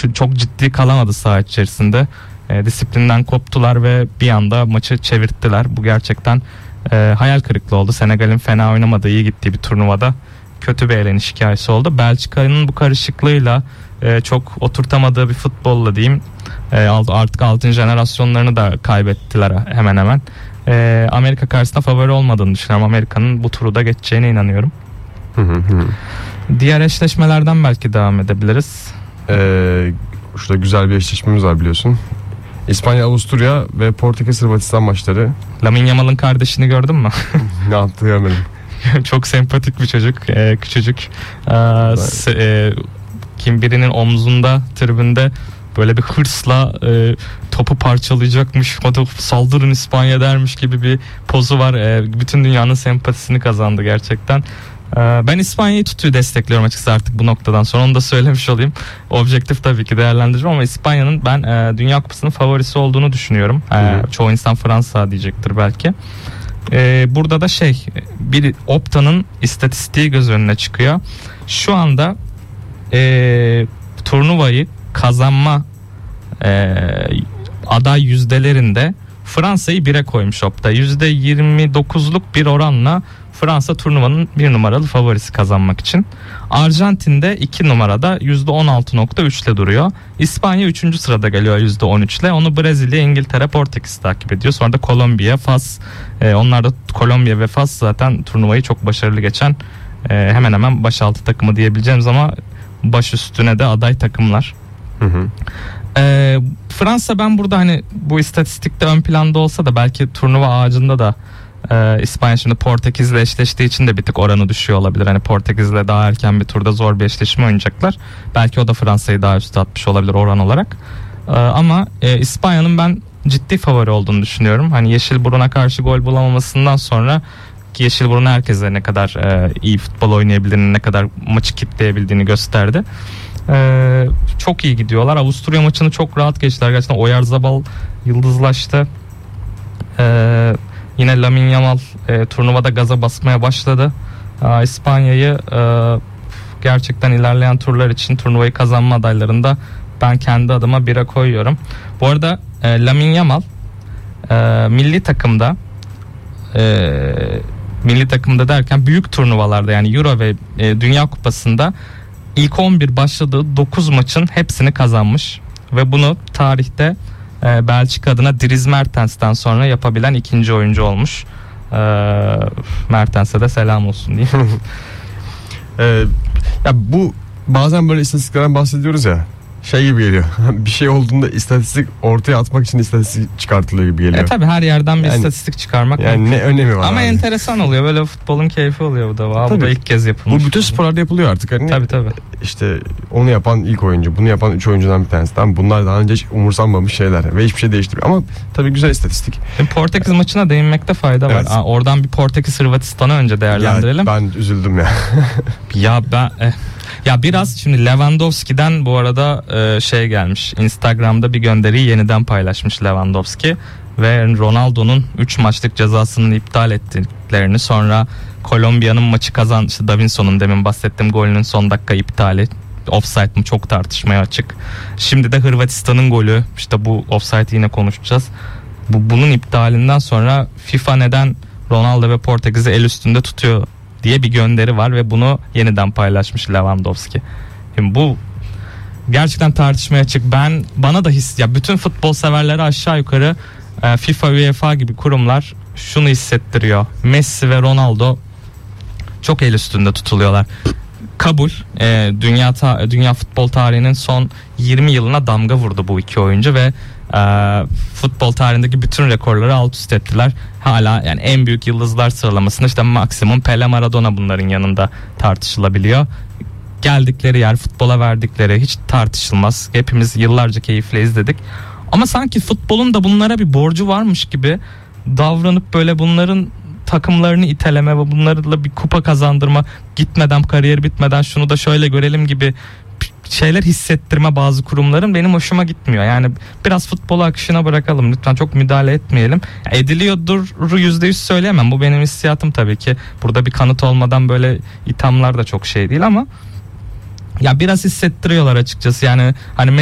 çok ciddi kalamadı saha içerisinde. Disiplinden koptular ve bir anda maçı çevirttiler. Bu gerçekten hayal kırıklığı oldu. Senegal'in fena oynamadığı, iyi gittiği bir turnuvada kötü bir eleniş hikayesi oldu. Belçika'nın bu karışıklığıyla, çok oturtamadığı bir futbolla diyeyim, artık altın jenerasyonlarını da kaybettiler hemen hemen. Amerika karşısında favori olmadığını düşünüyorum. Amerika'nın bu turu da geçeceğine inanıyorum. Diğer eşleşmelerden belki devam edebiliriz. Şurada güzel bir eşleşmemiz var biliyorsun. İspanya, Avusturya ve Portekiz, Hırvatistan maçları. Lamine Yamal'ın kardeşini gördün mü? Ne yaptı görmedim. Çok sempatik bir çocuk, küçücük. Kim birinin omzunda, tribünde böyle bir hırsla topu parçalayacakmış, hadi saldırın İspanya dermiş gibi bir pozu var. Bütün dünyanın sempatisini kazandı gerçekten. Ben İspanya'yı destekliyorum açıkçası artık bu noktadan sonra, onu da söylemiş olayım. Objektif tabii ki değerlendireceğim ama İspanya'nın ben Dünya Kupası'nın favorisi olduğunu düşünüyorum. Çoğu insan Fransa diyecektir belki. Burada da bir Opta'nın istatistiği göz önüne çıkıyor. Şu anda turnuvayı kazanma aday yüzdelerinde Fransa'yı 1'e koymuş Opta. %29'luk bir oranla Fransa turnuvanın 1 numaralı favorisi kazanmak için. Arjantin'de 2 numarada %16.3 ile duruyor. İspanya 3. sırada geliyor %13 ile. Onu Brezilya, İngiltere, Portekiz takip ediyor. Sonra da Kolombiya, Fas. Onlar da, Kolombiya ve Fas zaten turnuvayı çok başarılı geçen hemen hemen baş altı takımı diyebileceğimiz ama baş üstüne de aday takımlar. Fransa, ben burada hani bu istatistikte ön planda olsa da belki turnuva ağacında da İspanya şimdi Portekiz'le eşleştiği için de bir tık oranı düşüyor olabilir. Hani Portekiz'le daha erken bir turda zor bir eşleşme oynayacaklar. Belki o da Fransa'yı daha üstü atmış olabilir oran olarak. Ama İspanya'nın ben ciddi favori olduğunu düşünüyorum. Hani Yeşilburun'a karşı gol bulamamasından sonra, ki Yeşilburun herkese ne kadar iyi futbol oynayabildiğini, ne kadar maçı kitleyebildiğini gösterdi. Çok iyi gidiyorlar. Avusturya maçını çok rahat geçtiler. Gerçekten Oyarzabal yıldızlaştı. Yine Lamine Yamal turnuvada gaza basmaya başladı. İspanya'yı gerçekten ilerleyen turlar için turnuvayı kazanma adaylarında ben kendi adıma 1'e koyuyorum. Bu arada Lamine Yamal milli takımda derken büyük turnuvalarda, yani Euro ve Dünya Kupası'nda ilk 11 başladığı 9 maçın hepsini kazanmış ve bunu tarihte Belçika adına Dries Mertens'ten sonra yapabilen ikinci oyuncu olmuş. Mertens'e de selam olsun diyeyim. Ya bu bazen böyle istatistiklerden bahsediyoruz ya, şey gibi geliyor. Bir şey olduğunda istatistik ortaya atmak için istatistik çıkartılıyor gibi geliyor. Tabii her yerden bir istatistik çıkarmak. Yani ne önemi var? Ama abi, enteresan oluyor. Böyle futbolun keyfi oluyor bu da. Bu da ilk kez yapılmış. Bu bütün sporlarda yapılıyor artık. Hani tabii. İşte onu yapan ilk oyuncu, bunu yapan 3 oyuncudan bir tanesi. Tamam, bunlar daha önce hiç umursanmamış şeyler ve hiçbir şey değiştirmiyor. Ama tabii güzel istatistik. Portekiz maçına değinmekte fayda var. Oradan bir Portekiz Hırvatistan'ı önce değerlendirelim. Ya ben üzüldüm ya. Ya biraz şimdi Lewandowski'den bu arada gelmiş. Instagram'da bir gönderiyi yeniden paylaşmış Lewandowski ve Ronaldo'nun 3 maçlık cezasının iptal ettiklerini, sonra Kolombiya'nın maçı işte Davinson'un demin bahsettiğim golünün son dakika iptali, offside mı, çok tartışmaya açık. Şimdi de Hırvatistan'ın golü, işte bu offside'i yine konuşacağız. Bunun iptalinden sonra FIFA neden Ronaldo ve Portekiz'i el üstünde tutuyor diye bir gönderi var ve bunu yeniden paylaşmış Lewandowski. Şimdi bu gerçekten tartışmaya açık. Bana da bütün futbol severleri aşağı yukarı FIFA, UEFA gibi kurumlar şunu hissettiriyor: Messi ve Ronaldo çok el üstünde tutuluyorlar. Kabul. Dünya futbol tarihinin son 20 yılına damga vurdu bu iki oyuncu ve futbol tarihindeki bütün rekorları alt üst ettiler. Hala yani en büyük yıldızlar sıralamasında işte maksimum Pele, Maradona bunların yanında tartışılabiliyor. Geldikleri yer, futbola verdikleri hiç tartışılmaz. Hepimiz yıllarca keyifle izledik. Ama sanki futbolun da bunlara bir borcu varmış gibi davranıp böyle bunların takımlarını iteleme ve bunlarla bir kupa kazandırma, gitmeden, kariyer bitmeden şunu da şöyle görelim gibi şeyler hissettirme bazı kurumların benim hoşuma gitmiyor. Yani biraz futbolu akışına bırakalım lütfen, çok müdahale etmeyelim. Ediliyordur %100 söyleyemem, bu benim hissiyatım tabii ki. Burada bir kanıt olmadan böyle ithamlar da çok şey değil ama ya biraz hissettiriyorlar açıkçası. Yani hani